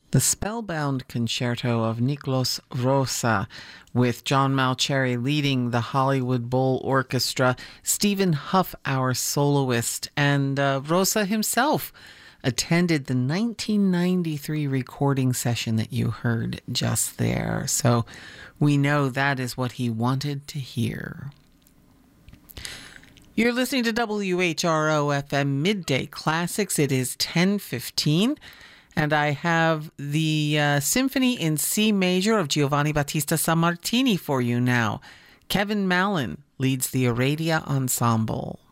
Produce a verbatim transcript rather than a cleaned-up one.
The Spellbound Concerto of Niklos Rosa, with John Malcherry leading the Hollywood Bowl Orchestra, Stephen Huff, our soloist, and uh, Rosa himself attended the nineteen ninety-three recording session that you heard just there. So we know that is what he wanted to hear. You're listening to W H R O F M Midday Classics. It is ten fifteen. And I have the uh, Symphony in C Major of Giovanni Battista Sammartini for you now. Kevin Mallon leads the Aradia Ensemble.